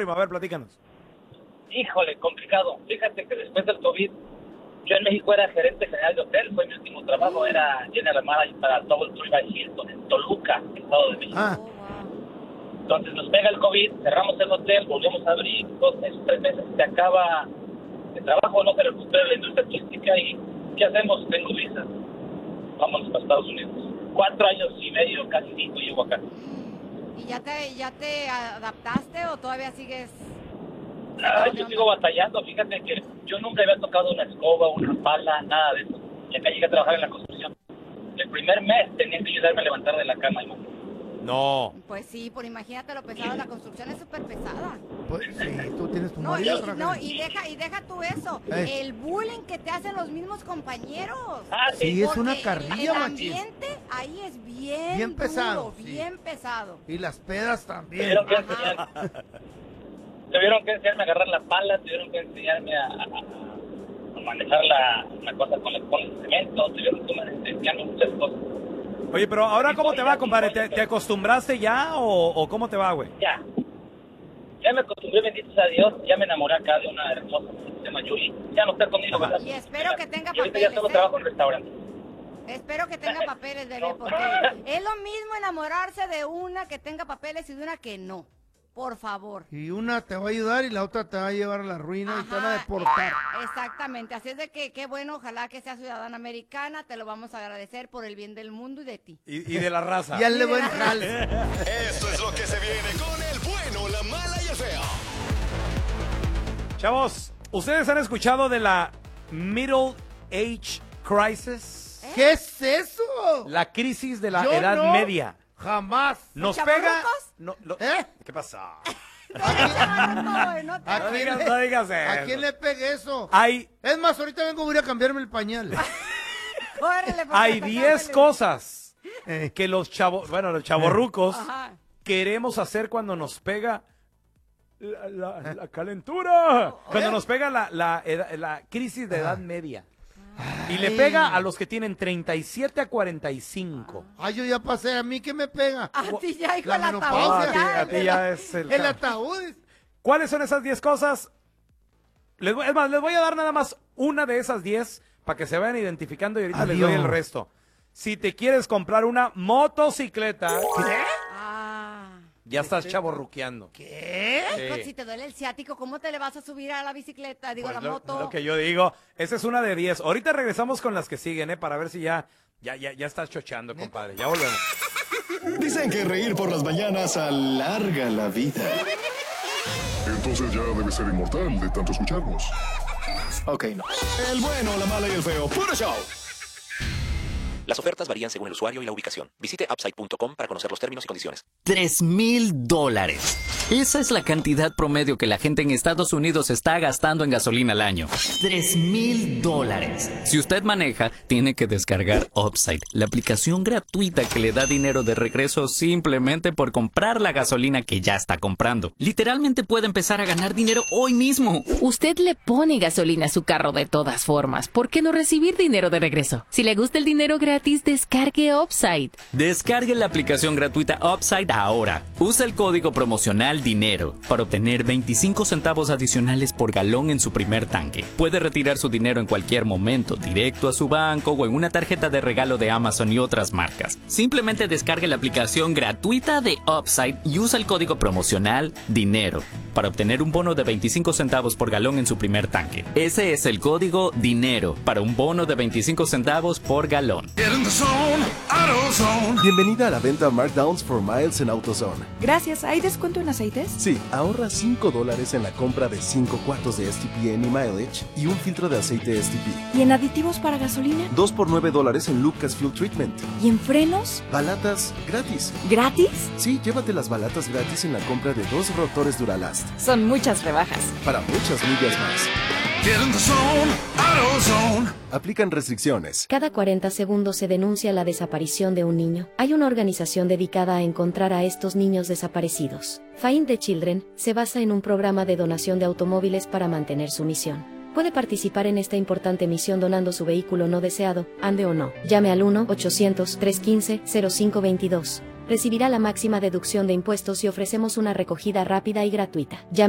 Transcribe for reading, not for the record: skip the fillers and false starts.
primo? A ver, platícanos. Híjole, complicado. Fíjate que después del COVID, yo en México era gerente general de hotel, fue mi último trabajo, era general manager para Double Tree by Hilton en Toluca, Estado de México. Entonces nos pega el COVID, cerramos el hotel, volvemos a abrir, 2 meses, 3 meses, se acaba el trabajo, no se recupera la industria turística y ¿qué hacemos? Tengo visa. Vámonos para Estados Unidos. 4 años y medio, casi 5 llevo acá. ¿Y ya te adaptaste o todavía sigues? Yo sigo batallando, fíjate que yo nunca había tocado una escoba, una pala, nada de eso. Y acá llegué a trabajar en la construcción. El primer mes tenían que ayudarme a levantar de la cama. No. Pues sí, por imagínate lo pesado, la construcción es súper pesada. Pues sí, tú tienes tu No, marido. y deja tú eso, el bullying que te hacen los mismos compañeros. Sí, es Porque una carrilla, el machín. ambiente ahí es bien Bien pesado, duro, sí. bien pesado. Y las pedas también. Tuvieron que enseñarme a agarrar la pala, tuvieron que enseñarme a manejar una cosa con el cemento, tuvieron que enseñarme muchas cosas. Oye, pero ahora ¿cómo te va, compadre? ¿Te acostumbraste ya o cómo te va, güey? Ya me acostumbré, benditos a Dios, ya me enamoré acá de una hermosa que se llama Yuli. Ya no está conmigo, ¿verdad? Y espero que tenga Y ahorita papeles, ya solo trabajo en restaurante. Espero que tenga papeles, bebé, porque es lo mismo enamorarse de una que tenga papeles y de una que no. Por favor. Y una te va a ayudar y la otra te va a llevar a la ruina y te van a deportar. Exactamente, así es de que qué bueno, ojalá que sea ciudadana americana, te lo vamos a agradecer por el bien del mundo y de ti. Y de la raza. Y hazle buen jale. Esto es lo que se viene con el bueno, la mala y el feo. Chavos, ¿ustedes han escuchado de la Middle Age Crisis? ¿Qué es eso? La crisis de la Yo edad no. media. Jamás. Nos ¿Los pega. chavorrucos? No, ¿Qué pasa? No digas eso. ¿A quién le pegué eso? Hay Es más, ahorita vengo, voy a cambiarme el pañal. Córrele, porque Hay hasta 10 cámbiale. cosas que los chavorrucos Ajá. queremos hacer cuando nos pega la calentura. Cuando nos pega la crisis de edad media. Y le pega a los que tienen 37 a 45. Ay, yo ya pasé, ¿a mí qué me pega? A ti ya, hijo, La el menopausia. ataúd, ya, A ti ya es El ataúd. ¿Cuáles son esas 10 cosas? Les voy a dar nada más una de esas 10 para que se vayan identificando y ahorita les doy el resto. Si te quieres comprar una motocicleta, ya estás chavorruqueando. ¿Qué? Hijo, Sí. si te duele el ciático, ¿cómo te le vas a subir a la bicicleta? Digo, Pues la moto. lo que yo digo, esa es una de 10. Ahorita regresamos con las que siguen, para ver si ya estás chochando, compadre. Ya volvemos. Dicen que reír por las mañanas alarga la vida. Entonces ya debe ser inmortal de tanto escucharnos. Ok, no. El bueno, la mala y el feo. ¡Puro show! Las ofertas varían según el usuario y la ubicación. Visite upside.com para conocer los términos y condiciones. $3,000. Esa es la cantidad promedio que la gente en Estados Unidos está gastando en gasolina al año. $3,000. Si usted maneja, tiene que descargar Upside, la aplicación gratuita que le da dinero de regreso simplemente por comprar la gasolina que ya está comprando. Literalmente puede empezar a ganar dinero hoy mismo. Usted le pone gasolina a su carro de todas formas. ¿Por qué no recibir dinero de regreso? Si le gusta el dinero gratis, descargue Upside. Descargue la aplicación gratuita Upside ahora. Usa el código promocional DINERO para obtener 25 centavos adicionales por galón en su primer tanque. Puede retirar su dinero en cualquier momento, directo a su banco o en una tarjeta de regalo de Amazon y otras marcas. Simplemente descargue la aplicación gratuita de Upside y usa el código promocional DINERO para obtener un bono de 25 centavos por galón en su primer tanque. Ese es el código DINERO para un bono de 25 centavos por galón. Bienvenida a la venta Markdowns for Miles en AutoZone. Gracias. ¿Hay descuento en aceites? Sí, ahorra $5 en la compra de 5 cuartos de STP Any Mileage y un filtro de aceite STP. ¿Y en aditivos para gasolina? 2 por $9 en Lucas Fuel Treatment. ¿Y en frenos? Balatas gratis. ¿Gratis? Sí, llévate las balatas gratis en la compra de 2 rotores Duralast. Son muchas rebajas. Para muchas millas más. Aplican restricciones. Cada 40 segundos se denuncia la desaparición de un niño. Hay una organización dedicada a encontrar a estos niños desaparecidos. Find the Children se basa en un programa de donación de automóviles para mantener su misión. Puede participar en esta importante misión donando su vehículo no deseado, ande o no. Llame al 1-800-315-0522. Recibirá la máxima deducción de impuestos y ofrecemos una recogida rápida y gratuita. Llame